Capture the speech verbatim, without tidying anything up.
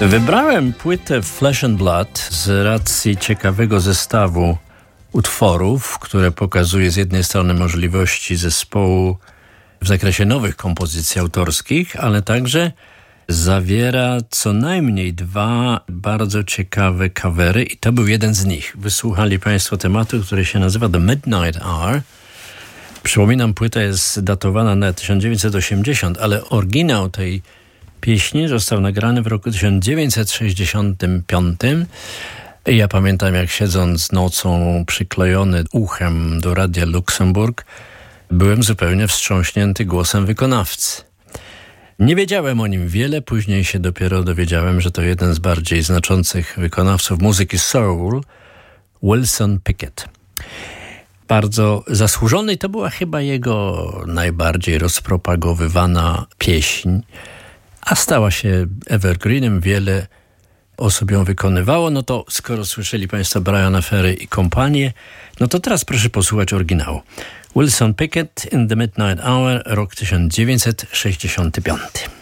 Wybrałem płytę Flesh and Blood z racji ciekawego zestawu utworów, które pokazuje z jednej strony możliwości zespołu w zakresie nowych kompozycji autorskich, ale także zawiera co najmniej dwa bardzo ciekawe covery i to był jeden z nich. Wysłuchali Państwo tematu, który się nazywa The Midnight Hour. Przypominam, płyta jest datowana na tysiąc dziewięćset osiemdziesiąty, ale oryginał tej pieśni został nagrany w roku tysiąc dziewięćset sześćdziesiątym piątym. I ja pamiętam, jak siedząc nocą przyklejony uchem do Radia Luksemburg, byłem zupełnie wstrząśnięty głosem wykonawcy. Nie wiedziałem o nim wiele, później się dopiero dowiedziałem, że to jeden z bardziej znaczących wykonawców muzyki soul, Wilson Pickett. Bardzo zasłużony i to była chyba jego najbardziej rozpropagowywana pieśń, a stała się evergreenem, wiele osób ją wykonywało. No to skoro słyszeli Państwo Briana Ferry i kompanię, no to teraz proszę posłuchać oryginału. Wilson Pickett in the Midnight Hour, rok tysiąc dziewięćset sześćdziesiąty piąty.